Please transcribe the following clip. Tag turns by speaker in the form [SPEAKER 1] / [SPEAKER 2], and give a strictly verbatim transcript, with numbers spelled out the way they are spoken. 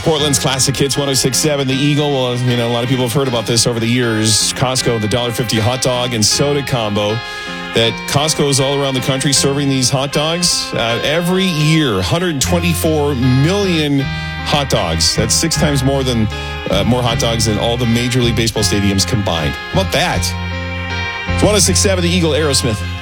[SPEAKER 1] Portland's classic hits, one oh six point seven. The Eagle, well, you know, a lot of people have heard about this over the years. Costco, the one dollar fifty hot dog and soda combo. That Costco's all around the country serving these hot dogs. Uh, every year, one hundred twenty-four million hot dogs. That's six times more than uh, more hot dogs than all the Major League Baseball stadiums combined. How about that? It's one oh six point seven, The Eagle, Aerosmith.